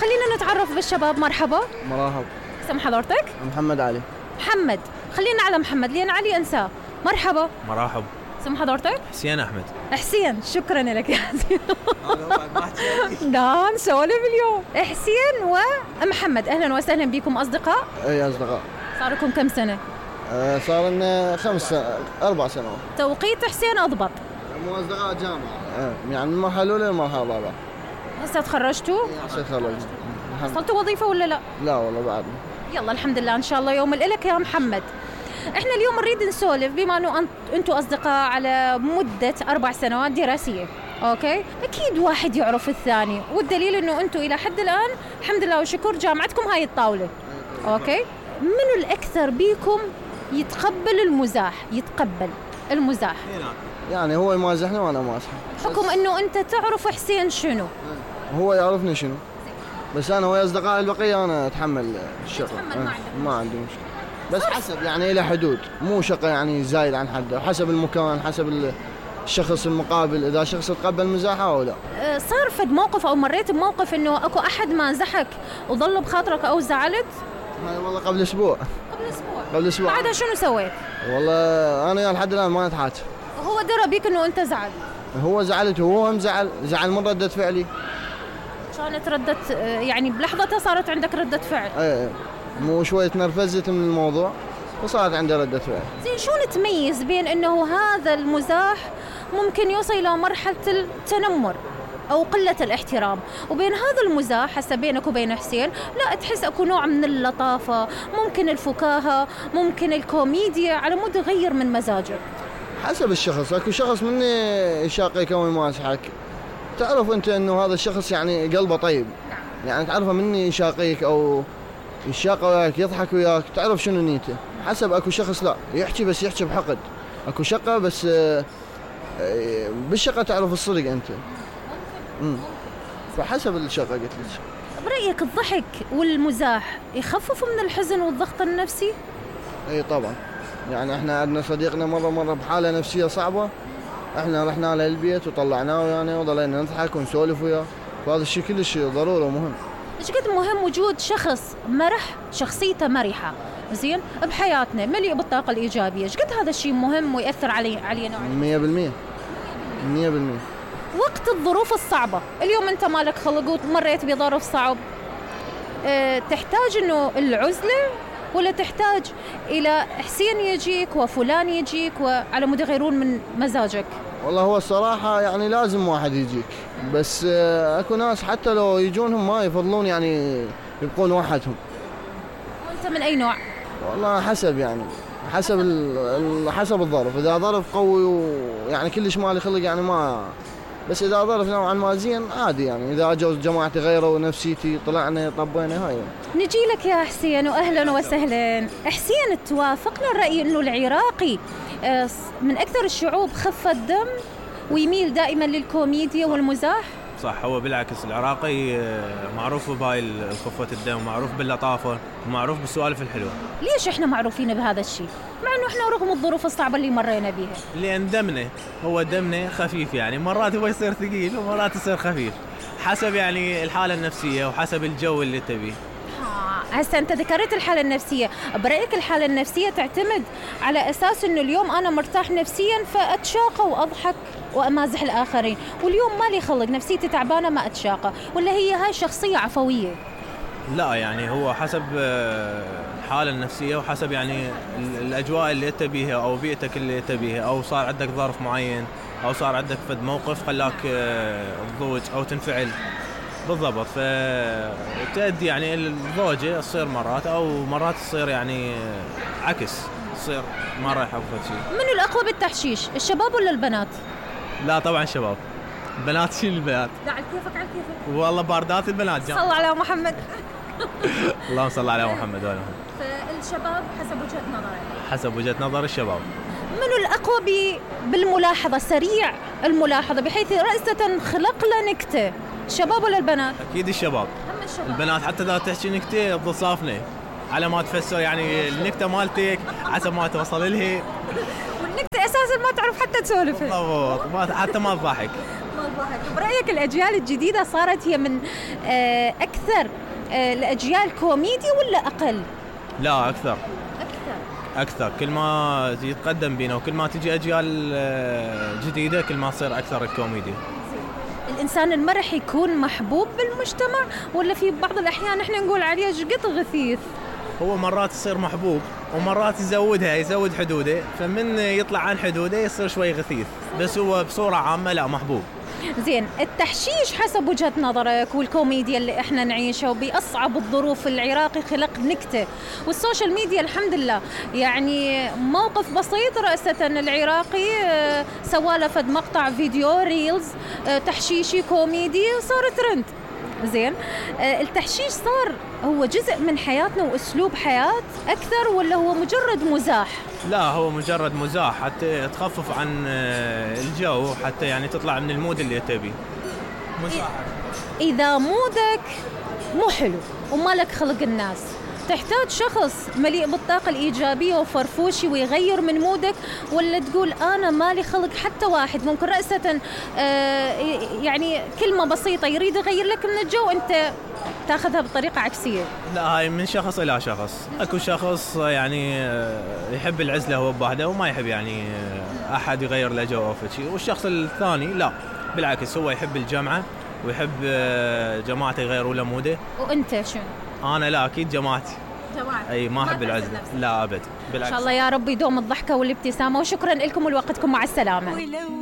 خلينا نتعرف بالشباب. مرحبا. مرحبا. اسم حضرتك؟ محمد علي. محمد. خلينا على محمد لأن علي أنساه. مرحبا. مرحبا. اسم حضرتك؟ حسين أحمد. حسين. شكرا لك يا حسين. لا نسولف اليوم. حسين ومحمد، أهلا وسهلا بكم أصدقاء. اي اصدقاء. صار لكم كم سنة؟ صار لنا 4 سنوات. توقيت حسين أضبط. مو اصدقاء جامعة، يعني من المرحلة الأولى للمرحلة الرابعة. هسه تخرجتوا؟ هسه تخرجت. حصلتوا وظيفة ولا لا؟ لا والله بعد. يلا الحمد لله إن شاء الله يوم الإلك يا محمد. احنا اليوم نريد نسولف بما انه انتم اصدقاء على مدة 4 سنوات دراسية. اوكي؟ اكيد واحد يعرف الثاني، والدليل انه انتم الى حد الان الحمد لله وشكر جامعتكم هاي الطاولة. اوكي؟ منو الاكثر بيكم يتقبل المزاح؟ يتقبل المزاح. يعني هو يمازحني وانا امازحه. بحكم انه انت تعرف حسين شنو؟ هو يعرفني شنو. بس انا ويا اصدقائي البقية انا اتحمل الشغل. ما عندي مشكلة. بس حسب يعني إلى حدود، مو شقة يعني زايد عن حده، حسب المكان، حسب الشخص المقابل، إذا شخص تقبل مزاحه أو لا. صار فد موقف أو مريت بموقف إنه أكو أحد مازحك وظل بخاطرك أو زعلت؟ والله قبل أسبوع. قبل أسبوع. بعدها شنو سويت؟ والله أنا لحد الآن ما نتحاتف. هو درى بيك إنه أنت زعل؟ هو زعلت وهو هم زعل من ردة فعلي. كانت ردة يعني بلحظتها صارت عندك ردة فعل؟ ايه مو شوية تنرفزت من الموضوع وصارت عندي ردة فعل. زين شو نتميز بين انه هذا المزاح ممكن يوصل الى مرحلة التنمر او قلة الاحترام، وبين هذا المزاح هسه بينك وبين حسين لا تحس اكو نوع من اللطافة، ممكن الفكاهة، ممكن الكوميديا، على مود يغير من مزاجك؟ حسب الشخص. اكو شخص مني يشاقيك او يمازحك، تعرف انت انه هذا الشخص يعني قلبه طيب، يعني تعرفه مني يشاقيك او يشاق وياك يضحك وياك، تعرف شنو نيته. حسب اكو شخص لا يحكي بس يحكي بحقد، اكو شقة بس بالشقة تعرف الصدق انت. فحسب الشقة قلت لك. برأيك الضحك والمزاح يخففوا من الحزن والضغط النفسي؟ اي طبعا. يعني احنا عندنا صديقنا مرة بحالة نفسية صعبة، احنا رحنا له البيت وطلعناه يعني وضلينا نضحك ونسولف وياه، فهذا الشيء كلش ضروري ومهم. ايش قد مهم وجود شخص مرح، شخصيته مرحة زين بحياتنا، مليء بالطاقة الإيجابية، ايش قد هذا الشيء مهم ويأثر علينا؟ 100%. وقت الظروف الصعبة، اليوم انت مالك خلق ومريت بظرف صعب، تحتاج انه العزلة ولا تحتاج الى حسين يجيك وفلان يجيك وعلى مود يغيرون من مزاجك؟ والله هو الصراحة يعني لازم واحد يجيك، بس اكو ناس حتى لو يجونهم ما يفضلون يعني يبقون وحدهم. وانت من اي نوع؟ والله حسب يعني حسب الظرف. اذا ظرف قوي ويعني كلش مالي خلق يعني ما، بس اذا ظرف نوعا ما زين عادي يعني، اذا اجوا جماعتي غيروا ونفسيتي طلعنا طبينا هاي. نجي لك يا حسين واهلا وسهلا. حسين توافقنا الرأي انه العراقي من اكثر الشعوب خفة دم ويميل دائما للكوميديا والمزاح؟ صح، هو بالعكس العراقي معروف بهاي خفة الدم، معروف باللطافة، ومعروف بالسوالف الحلوة. ليش احنا معروفين بهذا الشيء؟ مع انه احنا رغم الظروف الصعبة اللي مرينا بيها. لأن دمنا خفيف، يعني مرات هو يصير ثقيل ومرات يصير خفيف، حسب يعني الحالة النفسية وحسب الجو اللي تبيه. هسه انت ذكرت الحالة النفسية، برأيك الحالة النفسية تعتمد على اساس انه اليوم انا مرتاح نفسيا فاتشاقى واضحك وامازح الاخرين، واليوم مالي خلق نفسيتي تعبانة ما اتشاقى، ولا هي هاي شخصية عفوية؟ لا يعني هو حسب الحالة النفسية وحسب يعني الأجواء اللي تبيها أو بيئتك اللي تبيها، أو صار عندك ظرف معين أو صار عندك فد موقف خلاك تضوج أو تنفعل بالضبط، فتأدي يعني الضوجة تصير مرات أو مرات تصير يعني عكس، تصير ما رايحة بفد شيء. منو الأقوى بالتحشيش، الشباب ولا البنات؟ لا طبعا شباب. بنات شيل البنات. لا على كيفك. والله باردات البنات جام. صلى على محمد. اللهم صل على محمد وعلى محمد. فالشباب حسب وجهة نظرك؟ حسب وجهة نظر الشباب. منو الأقوى بالملاحظة، سريع الملاحظة بحيث رأسة خلق له نكتة، الشباب ولا البنات؟ أكيد الشباب. البنات حتى إذا تحكي نكتة تظل صافنة على ما تفسر يعني النكتة مالتك حسب ما توصل لها، والنكتة أساساً ما تعرف حتى تسولفها. بالضبط، حتى ما تضحك. برأيك الأجيال الجديدة صارت هي من أكثر الأجيال كوميدي ولا أقل؟ لا أكثر. كل ما يتقدم بينا وكل ما تجي أجيال جديدة كل ما تصير أكثر الكوميديا. الإنسان المرح يكون محبوب بالمجتمع ولا في بعض الأحيان إحنا نقول عليه شقط غثيث؟ هو مرات يصير محبوب ومرات يزود حدوده، فمن يطلع عن حدوده يصير شوي غثيث، بس هو بصورة عامة لا محبوب. زين، التحشيش حسب وجهة نظرك والكوميديا اللي احنا نعيشها وبأصعب الظروف، العراقي خلق نكتة والسوشيال ميديا الحمد لله يعني موقف بسيط رأسة العراقي سواله فد مقطع فيديو ريلز تحشيشي كوميدي صار ترند. زين، التحشيش صار هو جزء من حياتنا وأسلوب حياة أكثر ولا هو مجرد مزاح؟ لا، هو مجرد مزاح حتى تخفف عن الجو، حتى يعني تطلع من المود اللي تبيه. مزاح. إذا مودك مو حلو ومالك خلق الناس، تحتاج شخص مليء بالطاقة الإيجابية وفرفوشي ويغير من مودك، ولا تقول أنا مالي خلق حتى واحد ممكن رأسة يعني كلمة بسيطة يريد يغير لك من الجو أنت تاخذها بطريقة عكسية؟ لا، هاي من شخص إلى شخص. أكو شخص يعني يحب العزلة هو بوحده وما يحب يعني أحد يغير له جو أو شيء، والشخص الثاني لا بالعكس هو يحب الجمعة ويحب جماعته يغيروا له موده. وأنت شنو؟ أنا لا أكيد جماعتي. أي ما أحب العزلة، لا أبد بالعكس. إن شاء الله يا رب يدوم الضحكة والابتسامة، وشكرا لكم ولوقتكم، مع السلامة.